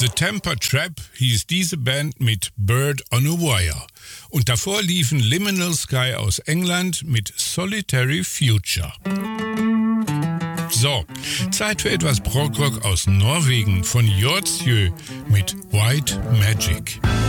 The Temper Trap hieß diese Band mit Bird on a Wire. Und davor liefen Liminal Sky aus England mit Solitary Future. So, Zeit für etwas Prog-Rock aus Norwegen von Jordsjö mit White Magic.